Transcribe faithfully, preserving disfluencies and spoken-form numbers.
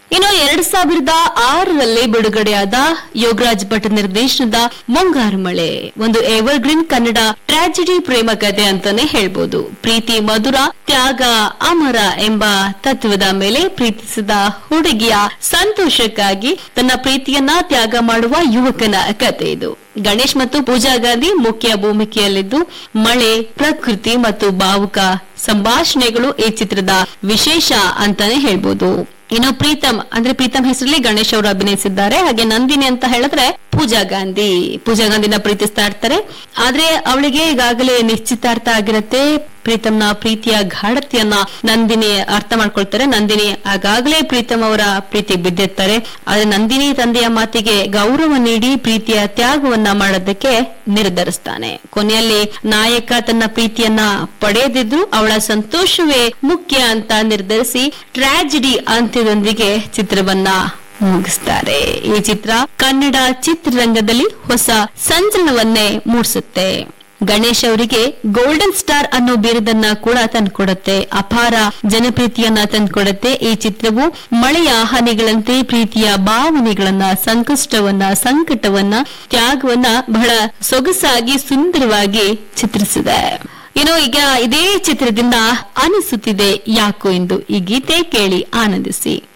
ಇನ್ನು ಎರಡ್ ಸಾವಿರದ ಆರರಲ್ಲಿ ಬಿಡುಗಡೆಯಾದ ಯೋಗರಾಜ್ ಭಟ್ ನಿರ್ದೇಶನದ ಮುಂಗಾರು ಮಳೆ ಒಂದು ಎವರ್ಗ್ರೀನ್ ಕನ್ನಡ ಟ್ರಾಜಿಡಿ ಪ್ರೇಮ ಕಥೆ ಅಂತಾನೆ ಹೇಳ್ಬೋದು. ಪ್ರೀತಿ ಮಧುರ, ತ್ಯಾಗ ಅಮರ ಎಂಬ ತತ್ವದ ಮೇಲೆ ಪ್ರೀತಿಸಿದ ಹುಡುಗಿಯ ಸಂತೋಷಕ್ಕಾಗಿ ತನ್ನ ಪ್ರೀತಿಯನ್ನ ತ್ಯಾಗ ಮಾಡುವ ಯುವಕನ ಕಥೆ ಇದು. ಗಣೇಶ್ ಮತ್ತು ಪೂಜಾ ಗಾಂಧಿ ಮುಖ್ಯ ಭೂಮಿಕೆಯಲ್ಲಿದ್ದು, ಮಳೆ, ಪ್ರಕೃತಿ ಮತ್ತು ಭಾವುಕ ಸಂಭಾಷಣೆಗಳು ಈ ಚಿತ್ರದ ವಿಶೇಷ ಅಂತಾನೆ ಹೇಳ್ಬೋದು. ಇನ್ನು ಪ್ರೀತಮ್ ಅಂದ್ರೆ ಪ್ರೀತಮ್ ಹೆಸರಲ್ಲಿ ಗಣೇಶ್ ಅವರು ಅಭಿನಯಿಸಿದ್ದಾರೆ. ಹಾಗೆ ನಂದಿನಿ ಅಂತ ಹೇಳಿದ್ರೆ ಪೂಜಾ ಗಾಂಧಿ ಪೂಜಾ ಗಾಂಧಿನ ಪ್ರೀತಿಸ್ತಾ ಇರ್ತಾರೆ. ಆದ್ರೆ ಅವಳಿಗೆ ಈಗಾಗಲೇ ನಿಶ್ಚಿತಾರ್ಥ ಆಗಿರತ್ತೆ. ಪ್ರೀತಮ್ನ ಪ್ರೀತಿಯ ಗಾಢತೆಯನ್ನ ನಂದಿನಿ ಅರ್ಥ ಮಾಡ್ಕೊಳ್ತಾರೆ. ನಂದಿನಿ ಆಗಾಗಲೇ ಪ್ರೀತಮ್ ಅವರ ಪ್ರೀತಿ ಬಿದ್ದಿರ್ತಾರೆ. ಆದ್ರೆ ನಂದಿನಿ ತಂದೆಯ ಮಾತಿಗೆ ಗೌರವ ನೀಡಿ ಪ್ರೀತಿಯ ತ್ಯಾಗವನ್ನ ಮಾಡೋದಕ್ಕೆ ನಿರ್ಧರಿಸ್ತಾನೆ. ಕೊನೆಯಲ್ಲಿ ನಾಯಕ ತನ್ನ ಪ್ರೀತಿಯನ್ನ ಪಡೆಯದಿದ್ರು ಅವಳ ಸಂತೋಷವೇ ಮುಖ್ಯ ಅಂತ ನಿರ್ಧರಿಸಿ ಟ್ರಾಜಿಡಿ ಅಂತ್ಯದೊಂದಿಗೆ ಚಿತ್ರವನ್ನ ಮುಗಿಸ್ತಾರೆ. ಈ ಚಿತ್ರ ಕನ್ನಡ ಚಿತ್ರರಂಗದಲ್ಲಿ ಹೊಸ ಸಂಚಲನವನ್ನೇ ಮೂಡಿಸುತ್ತೆ. ಗಣೇಶ್ ಅವರಿಗೆ ಗೋಲ್ಡನ್ ಸ್ಟಾರ್ ಅನ್ನೋ ಬಿರುದನ್ನ ಕೂಡ ತಂದ್ಕೊಡುತ್ತೆ. ಅಪಾರ ಜನಪ್ರಿಯತೆಯನ್ನ ತಂದ್ಕೊಡುತ್ತೆ. ಈ ಚಿತ್ರವು ಮಳೆಯ ಹನಿಗಳಂತೆ ಪ್ರೀತಿಯ ಭಾವನೆಗಳನ್ನ, ಸಂಕಷ್ಟವನ್ನ, ಸಂಕಟವನ್ನ, ತ್ಯಾಗವನ್ನ ಬಹಳ ಸೊಗಸಾಗಿ ಸುಂದರವಾಗಿ ಚಿತ್ರಿಸಿದೆ. ಇನ್ನು ಈಗ ಇದೇ ಚಿತ್ರದಿಂದ ಅನಿಸುತ್ತಿದೆ ಯಾಕೋ ಎಂದು ಈ ಗೀತೆ ಕೇಳಿ ಆನಂದಿಸಿ.